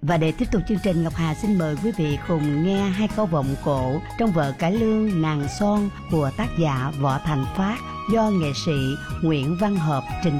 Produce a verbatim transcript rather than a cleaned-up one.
Và để tiếp tục chương trình, Ngọc Hà xin mời quý vị cùng nghe hai câu vọng cổ trong vở cải lương Nàng Son của tác giả Võ Thành Phát do nghệ sĩ Nguyễn Văn Hợp trình